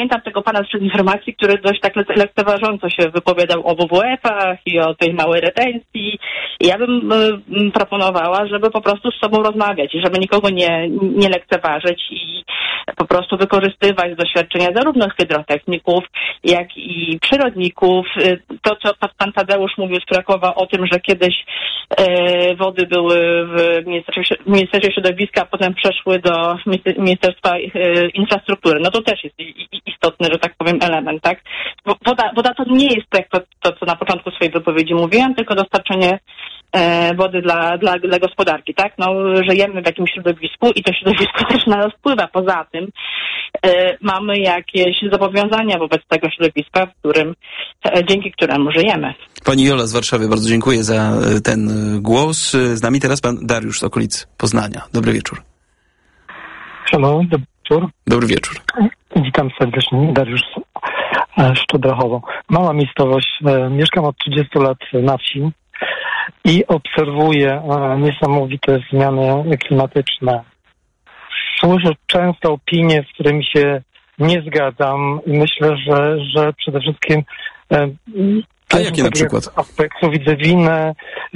pamiętam tego pana sprzed informacji, który dość tak lekceważąco się wypowiadał o WWF-ach i o tej małej retencji. Ja bym proponowała, żeby po prostu z sobą rozmawiać i żeby nikogo nie lekceważyć i po prostu wykorzystywać doświadczenia zarówno hydrotechników, jak i przyrodników. To, co pan Tadeusz mówił z Krakowa o tym, że kiedyś wody były w Ministerstwie Środowiska, a potem przeszły do Ministerstwa Infrastruktury. No to też jest istotny, że tak powiem, element, tak? Woda to nie jest to, co na początku swojej wypowiedzi mówiłam, tylko dostarczenie wody dla gospodarki, tak? No, żyjemy w jakimś środowisku i to środowisko też na nas wpływa. Poza tym mamy jakieś zobowiązania wobec tego środowiska, dzięki któremu żyjemy. Pani Jola z Warszawy, bardzo dziękuję za ten głos. Z nami teraz pan Dariusz z okolic Poznania. Dobry wieczór. Halo, dobry wieczór. Dobry wieczór. Witam serdecznie, Dariusz Szczodrachowo. Mała miejscowość, mieszkam od 30 lat na wsi i obserwuję niesamowite zmiany klimatyczne. Słyszę często opinie, z którymi się nie zgadzam i myślę, że przede wszystkim a jakie na przykład? Aspektu widzę winę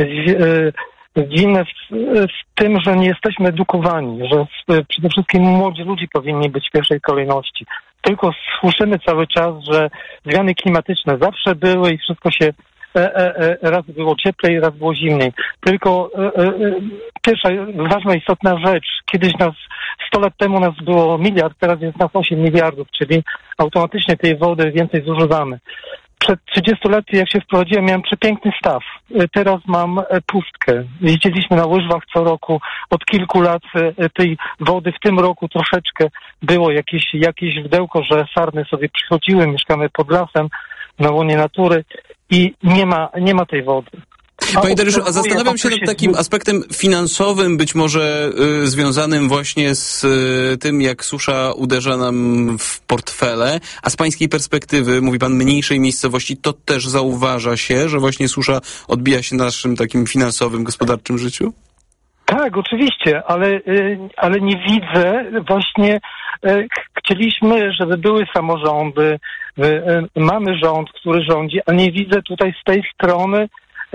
w tym, że nie jesteśmy edukowani, że przede wszystkim młodzi ludzie powinni być w pierwszej kolejności. Tylko słyszymy cały czas, że zmiany klimatyczne zawsze były i wszystko się raz było cieplej, raz było zimniej. Tylko pierwsza ważna, istotna rzecz. Kiedyś 100 lat temu nas było 1 miliard, teraz jest nas 8 miliardów, czyli automatycznie tej wody więcej zużywamy. Przed 30 lat, jak się wprowadziłem, miałem przepiękny staw. Teraz mam pustkę. Jeździliśmy na łyżwach co roku. Od kilku lat tej wody w tym roku troszeczkę było jakieś wdełko, że sarny sobie przychodziły. Mieszkamy pod lasem, na łonie natury i nie ma tej wody. Panie Dariuszu, a zastanawiam się nad takim aspektem finansowym, być może związanym właśnie z tym, jak susza uderza nam w portfele, a z pańskiej perspektywy, mówi pan, mniejszej miejscowości, to też zauważa się, że właśnie susza odbija się na naszym takim finansowym, gospodarczym życiu? Tak, oczywiście, ale nie widzę właśnie, chcieliśmy, żeby były samorządy, mamy rząd, który rządzi, a nie widzę tutaj z tej strony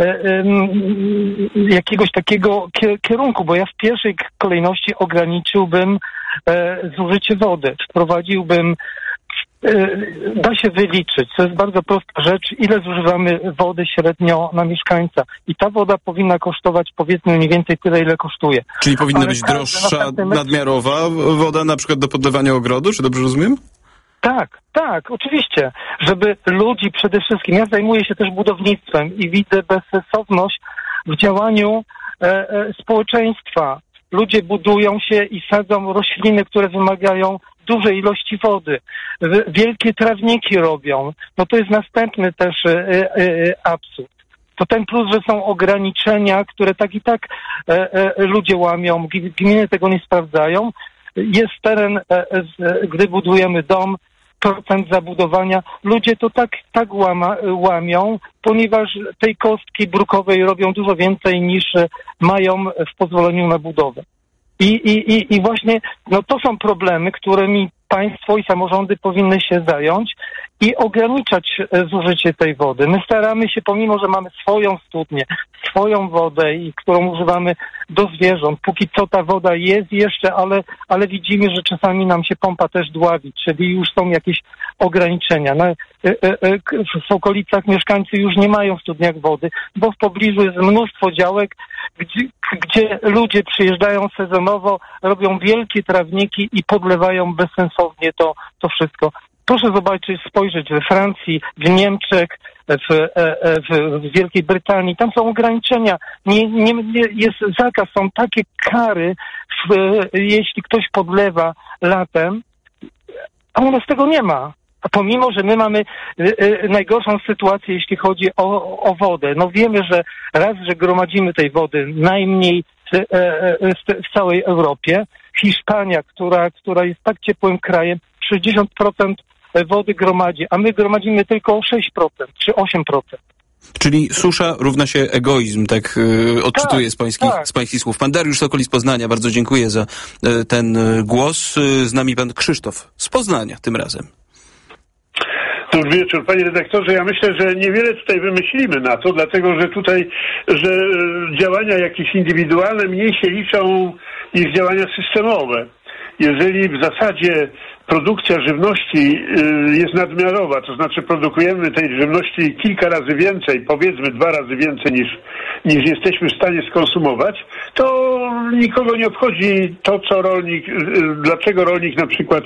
jakiegoś takiego kierunku, bo ja w pierwszej kolejności ograniczyłbym zużycie wody, wprowadziłbym, da się wyliczyć, to jest bardzo prosta rzecz, ile zużywamy wody średnio na mieszkańca i ta woda powinna kosztować powiedzmy mniej więcej tyle, ile kosztuje. Czyli powinna być droższa, nadmiarowa woda na przykład do podlewania ogrodu, czy dobrze rozumiem? Tak, oczywiście. Żeby ludzi przede wszystkim, ja zajmuję się też budownictwem i widzę bezsensowność w działaniu społeczeństwa. Ludzie budują się i sadzą rośliny, które wymagają dużej ilości wody. Wielkie trawniki robią. No to jest następny też absurd. To ten plus, że są ograniczenia, które tak i tak ludzie łamią, gminy tego nie sprawdzają. Jest teren, gdy budujemy dom, procent zabudowania, ludzie to tak łamią, ponieważ tej kostki brukowej robią dużo więcej niż mają w pozwoleniu na budowę. I właśnie no to są problemy, którymi państwo i samorządy powinny się zająć i ograniczać zużycie tej wody. My staramy się, pomimo że mamy swoją studnię, swoją wodę, i którą używamy do zwierząt, póki co ta woda jest jeszcze, ale widzimy, że czasami nam się pompa też dławi, czyli już są jakieś ograniczenia. W okolicach mieszkańcy już nie mają w studniach wody, bo w pobliżu jest mnóstwo działek, gdzie ludzie przyjeżdżają sezonowo, robią wielkie trawniki i podlewają bezsensownie to wszystko. Proszę zobaczyć, spojrzeć we Francji, w Niemczech, w Wielkiej Brytanii. Tam są ograniczenia. Jest zakaz, są takie kary, jeśli ktoś podlewa latem, a u nas tego nie ma. A pomimo, że my mamy najgorszą sytuację, jeśli chodzi o wodę. No wiemy, że że gromadzimy tej wody najmniej w całej Europie. Hiszpania, która jest tak ciepłym krajem, 60% wody gromadzi, a my gromadzimy tylko 6% czy 8%. Czyli susza równa się egoizm, tak odczytuję z pańskich słów. Pan Dariusz z okolic Poznania, bardzo dziękuję za ten głos. Z nami pan Krzysztof z Poznania tym razem. Dobry wieczór, panie redaktorze. Ja myślę, że niewiele tutaj wymyślimy na to, dlatego że działania jakieś indywidualne mniej się liczą niż działania systemowe. Jeżeli w zasadzie produkcja żywności jest nadmiarowa, to znaczy produkujemy tej żywności kilka razy więcej, powiedzmy 2 razy więcej niż jesteśmy w stanie skonsumować, to nikogo nie obchodzi to, co rolnik, dlaczego rolnik na przykład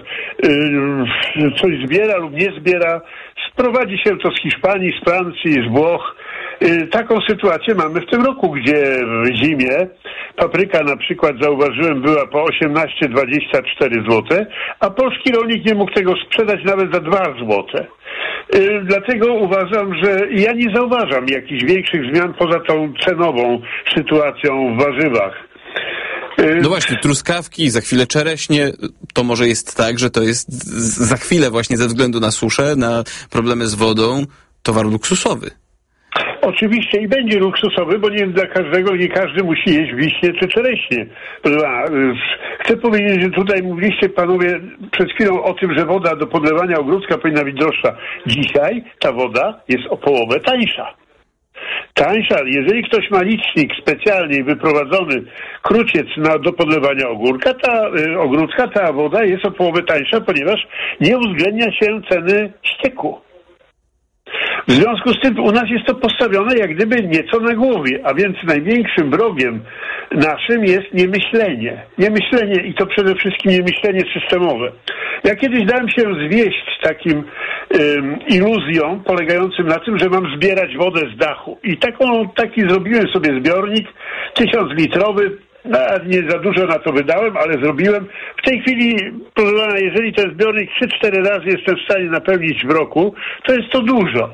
coś zbiera lub nie zbiera. Sprowadzi się to z Hiszpanii, z Francji, z Włoch. Taką sytuację mamy w tym roku, gdzie w zimie papryka na przykład, zauważyłem, była po 18-24 zł, a polski rolnik nie mógł tego sprzedać nawet za 2 zł. Dlatego uważam, że ja nie zauważam jakichś większych zmian poza tą cenową sytuacją w warzywach. No właśnie, truskawki, za chwilę czereśnie, to może jest tak, że to jest za chwilę właśnie ze względu na suszę, na problemy z wodą, towar luksusowy. Oczywiście i będzie luksusowy, bo nie dla każdego, nie każdy musi jeść wiśnie czy czereśnie. Chcę powiedzieć, że tutaj mówiliście panowie przed chwilą o tym, że woda do podlewania ogródka powinna być droższa. Dzisiaj ta woda jest o połowę tańsza. Jeżeli ktoś ma licznik specjalnie wyprowadzony kruciec do podlewania ogródka, ta woda jest o połowę tańsza, ponieważ nie uwzględnia się ceny ścieku. W związku z tym u nas jest to postawione jak gdyby nieco na głowie, a więc największym wrogiem naszym jest niemyślenie. Niemyślenie i to przede wszystkim niemyślenie systemowe. Ja kiedyś dałem się zwieść takim iluzjom polegającym na tym, że mam zbierać wodę z dachu. I taki zrobiłem sobie zbiornik 1000-litrowy. Nie za dużo na to wydałem, ale zrobiłem. W tej chwili, proszę pana, jeżeli ten zbiornik 3-4 razy jestem w stanie napełnić w roku, to jest to dużo.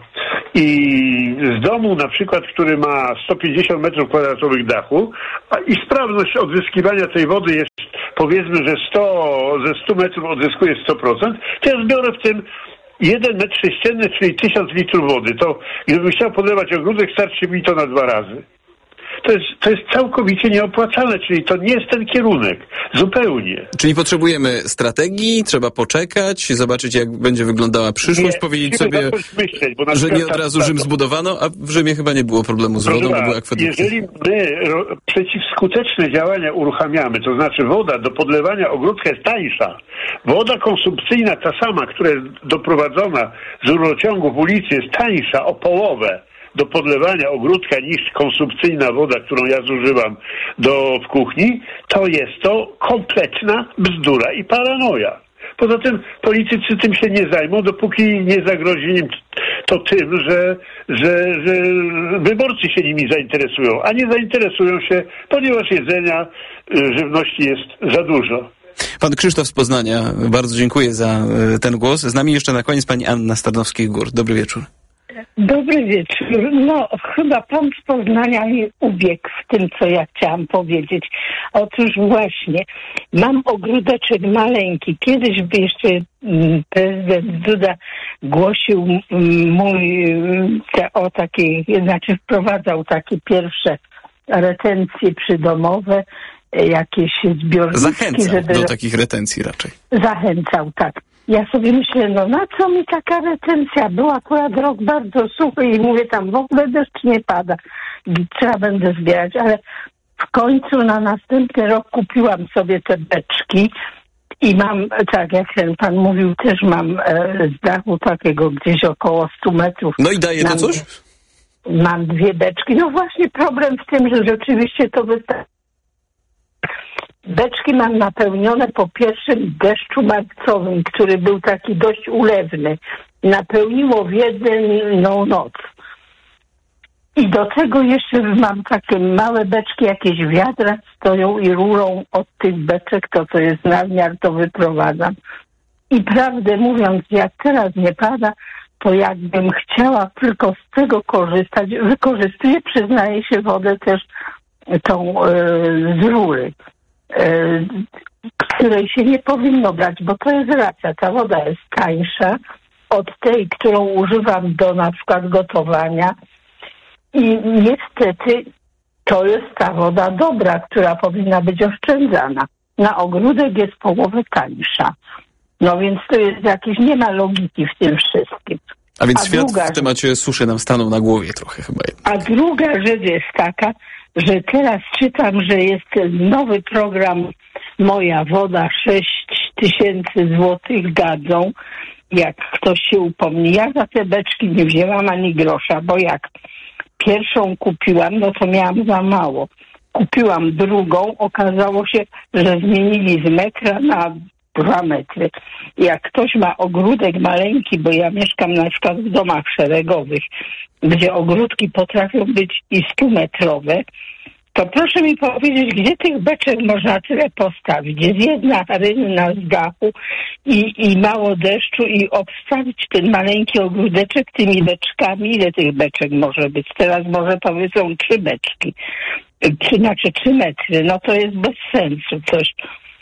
I z domu na przykład, który ma 150 m2 dachu i sprawność odzyskiwania tej wody jest, powiedzmy, że ze 100 metrów odzyskuję 100%, to ja zbiorę w tym 1 metr sześcienny, czyli 1000 litrów wody. To gdybym chciał podlewać ogródek, starczy mi to na 2 razy. To jest całkowicie nieopłacalne, czyli to nie jest ten kierunek. Zupełnie. Czyli potrzebujemy strategii, trzeba poczekać, zobaczyć, jak będzie wyglądała przyszłość, powiedzieć sobie, myśleć, że nie od razu Rzym zbudowano, a w Rzymie chyba nie było problemu z wodą, bo były akwedukty. Jeżeli my przeciwskuteczne działania uruchamiamy, to znaczy woda do podlewania ogródka jest tańsza, woda konsumpcyjna ta sama, która jest doprowadzona z rurociągów ulicy, jest tańsza o połowę do podlewania ogródka niż konsumpcyjna woda, którą ja zużywam w kuchni, to jest to kompletna bzdura i paranoja. Poza tym politycy tym się nie zajmą, dopóki nie zagrozi im to tym, że wyborcy się nimi zainteresują, a nie zainteresują się, ponieważ jedzenia, żywności jest za dużo. Pan Krzysztof z Poznania, bardzo dziękuję za ten głos. Z nami jeszcze na koniec pani Anna z Tarnowskich Gór. Dobry wieczór. Dobry wieczór. No, chyba pan z Poznania mi ubiegł w tym, co ja chciałam powiedzieć. Otóż właśnie, mam ogródeczek maleńki. Kiedyś jeszcze prezydent Duda głosił wprowadzał takie pierwsze retencje przydomowe, jakieś zbiorniki. Zachęcał do takich retencji raczej. Zachęcał, tak. Ja sobie myślę, na co mi taka retencja? Był akurat rok bardzo suchy i mówię, tam w ogóle deszcz nie pada. Trzeba będę zbierać, ale w końcu na następny rok kupiłam sobie te beczki i mam, tak jak ten pan mówił, też mam z dachu takiego gdzieś około 100 metrów. No i daje to coś? Mam 2 beczki. No właśnie problem w tym, że rzeczywiście to wystarczy. Beczki mam napełnione po pierwszym deszczu marcowym, który był taki dość ulewny. Napełniło w jedną noc. I do tego jeszcze mam takie małe beczki, jakieś wiadra stoją i rurą od tych beczek, to jest nadmiar, to wyprowadzam. I prawdę mówiąc, jak teraz nie pada, to jakbym chciała tylko z tego korzystać, wykorzystuję, przyznaję się, wodę też tą z rury, której się nie powinno brać, bo to jest racja, ta woda jest tańsza od tej, którą używam do na przykład gotowania i niestety to jest ta woda dobra, która powinna być oszczędzana. Na ogródek jest połowę tańsza. No więc to jest jakieś, nie ma logiki w tym wszystkim. A więc świat w temacie suszy nam stanął na głowie trochę chyba. A druga rzecz jest taka, że teraz czytam, że jest nowy program Moja Woda, 6,000 złotych dadzą, jak ktoś się upomni. Ja za te beczki nie wzięłam ani grosza, bo jak pierwszą kupiłam, no to miałam za mało. Kupiłam drugą, okazało się, że zmienili z metra na 2 metry. Jak ktoś ma ogródek maleńki, bo ja mieszkam na przykład w domach szeregowych, gdzie ogródki potrafią być i 100-metrowe, to proszę mi powiedzieć, gdzie tych beczek można tyle postawić? Jest jedna rynna z dachu i mało deszczu i obstawić ten maleńki ogródeczek tymi beczkami. Ile tych beczek może być? Teraz może powiedzą 3 beczki. 3 metry. No to jest bez sensu coś.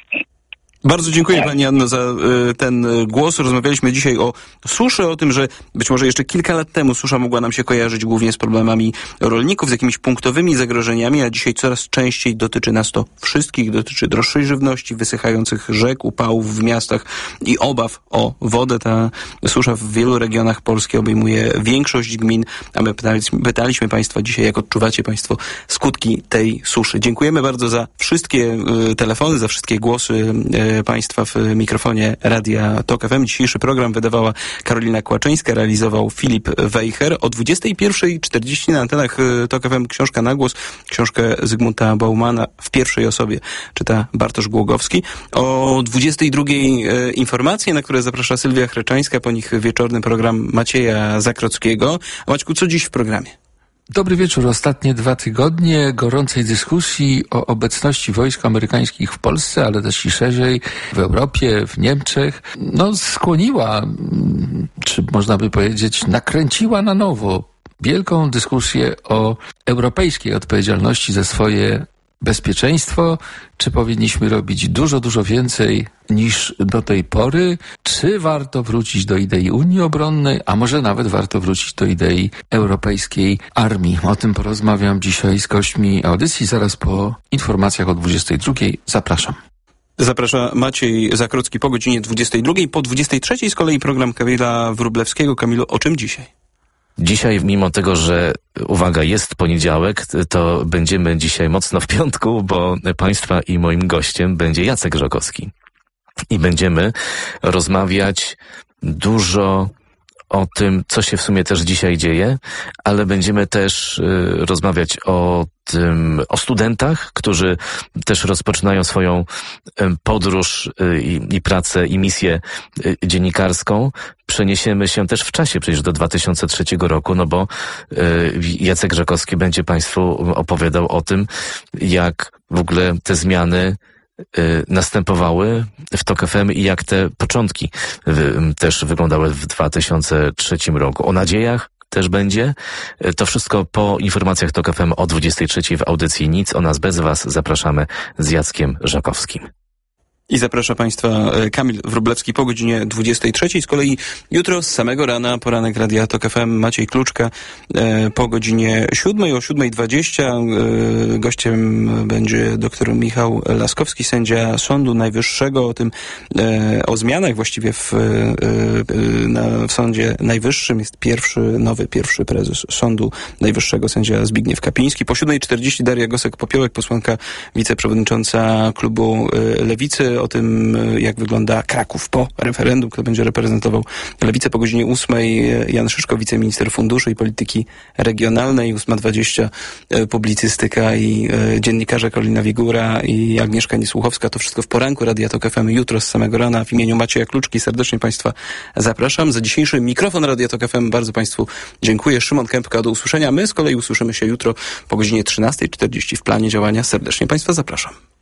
Bardzo dziękuję Pani Anno za ten głos. Rozmawialiśmy dzisiaj o suszy, o tym, że być może jeszcze kilka lat temu susza mogła nam się kojarzyć głównie z problemami rolników, z jakimiś punktowymi zagrożeniami, a dzisiaj coraz częściej dotyczy nas to wszystkich. Dotyczy droższej żywności, wysychających rzek, upałów w miastach i obaw o wodę. Ta susza w wielu regionach Polski obejmuje większość gmin, a my pytaliśmy Państwa dzisiaj, jak odczuwacie Państwo skutki tej suszy. Dziękujemy bardzo za wszystkie telefony, za wszystkie głosy Państwa w mikrofonie Radia TOK FM. Dzisiejszy program wydawała Karolina Kłaczyńska, realizował Filip Wejher. O 21:40 na antenach TOK FM książka na głos. Książkę Zygmunta Baumana w pierwszej osobie czyta Bartosz Głogowski. O 22:00 informacje, na które zaprasza Sylwia Chreczańska, po nich wieczorny program Macieja Zakrockiego. Maćku, co dziś w programie? Dobry wieczór. Ostatnie 2 tygodnie gorącej dyskusji o obecności wojsk amerykańskich w Polsce, ale też i szerzej w Europie, w Niemczech, skłoniła, czy można by powiedzieć, nakręciła na nowo wielką dyskusję o europejskiej odpowiedzialności za swoje bezpieczeństwo. Czy powinniśmy robić dużo więcej niż do tej pory? Czy warto wrócić do idei Unii Obronnej, a może nawet warto wrócić do idei europejskiej armii? O tym porozmawiam dzisiaj z gośćmi audycji zaraz po informacjach o 22:00. Zapraszam. Zaprasza Maciej Zakrocki po godzinie 22:00. Po 23:00 z kolei program Kamila Wróblewskiego. Kamilu, o czym dzisiaj? Dzisiaj, mimo tego, że, uwaga, jest poniedziałek, to będziemy dzisiaj mocno w piątku, bo Państwa i moim gościem będzie Jacek Żakowski. I będziemy rozmawiać dużo o tym, co się w sumie też dzisiaj dzieje, ale będziemy też rozmawiać o studentach, którzy też rozpoczynają swoją podróż i pracę i misję dziennikarską. Przeniesiemy się też w czasie przecież do 2003 roku, bo Jacek Żakowski będzie Państwu opowiadał o tym, jak w ogóle te zmiany następowały w TOK FM i jak te początki też wyglądały w 2003 roku. O nadziejach też będzie. To wszystko po informacjach TOK FM o 23:00 w audycji Nic o nas bez was. Zapraszamy z Jackiem Żakowskim. I zaprasza Państwa Kamil Wróblewski po godzinie 23:00. Z kolei jutro z samego rana poranek Radia TOK FM Maciej Kluczka po godzinie 7:00. O 7:20 gościem będzie dr Michał Laskowski, sędzia Sądu Najwyższego. O zmianach właściwie w Sądzie Najwyższym. Jest pierwszy prezes Sądu Najwyższego, sędzia Zbigniew Kapiński. Po 7:40 Daria Gosek-Popiołek, posłanka wiceprzewodnicząca klubu Lewicy. O tym, jak wygląda Kraków po referendum, kto będzie reprezentował Lewicę. Po godzinie 8:00 Jan Szyszko, wiceminister funduszy i polityki regionalnej. 8:20 publicystyka i dziennikarze Karolina Wigura i Agnieszka Niesłuchowska. To wszystko w poranku Radia TOK FM jutro z samego rana. W imieniu Macieja Kluczki serdecznie Państwa zapraszam. Za dzisiejszy mikrofon Radia TOK FM bardzo Państwu dziękuję. Szymon Kępka, do usłyszenia. My z kolei usłyszymy się jutro po godzinie 13:40 w planie działania. Serdecznie Państwa zapraszam.